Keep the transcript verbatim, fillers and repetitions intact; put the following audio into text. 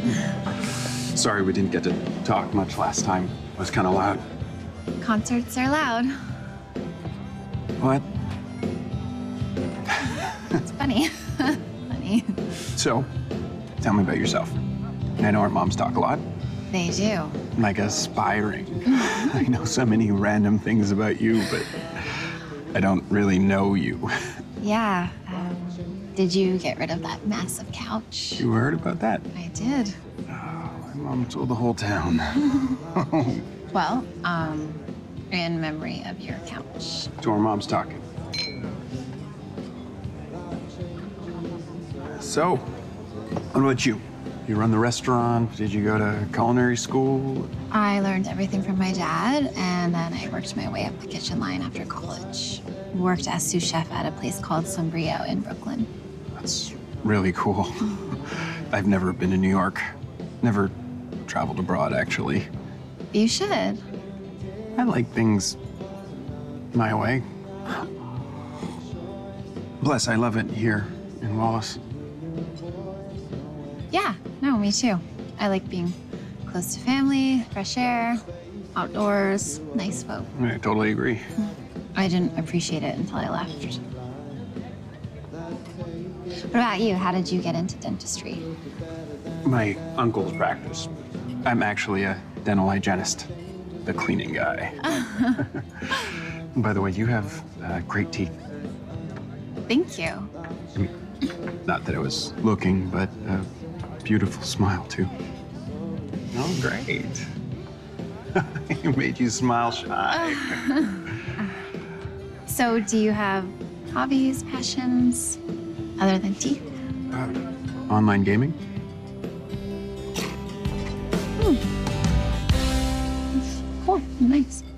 Sorry we didn't get to talk much last time. It was kind of loud. Concerts are loud. What? It's funny. Funny. So, tell me about yourself. I know our moms talk a lot. They do. Like aspiring. I know so many random things about you, but I don't really know you. Yeah. Um, did you get rid of that massive couch? You heard about that? I did. Oh, my mom told the whole town. Well, um, in memory of your couch. So our mom's talking. So, what about you? You run the restaurant? Did you go to culinary school? I learned everything from my dad, and then I worked my way up the kitchen line after college. Worked as sous chef at a place called Sombrio in Brooklyn. That's really cool. I've never been to New York. Never traveled abroad, actually. You should. I like things my way. Plus, I love it here in Wallace. Yeah, no, me too. I like being close to family, fresh air, outdoors, nice folk. I totally agree. I didn't appreciate it until I left. What about you? How did you get into dentistry? My uncle's practice. I'm actually a dental hygienist, the cleaning guy. By the way, you have uh, great teeth. Thank you. I mean, not that I was looking, but a beautiful smile, too. Oh, great. It made you smile shy. So do you have hobbies, passions, other than teeth? Uh, online gaming? Hmm. Cool, nice.